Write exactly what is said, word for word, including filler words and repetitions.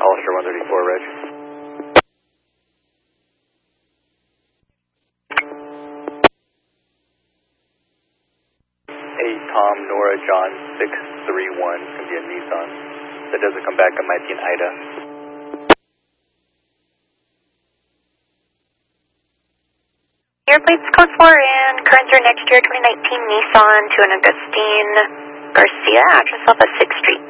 Hollister one thirty-four, Reg. Hey, Tom, Nora, John, six three one, it's going to be a Nissan. If that doesn't come back, it might be an Ida. Airplanes code four in, currents are next year, twenty nineteen Nissan to an Augustine Garcia, address Alpha sixth Street.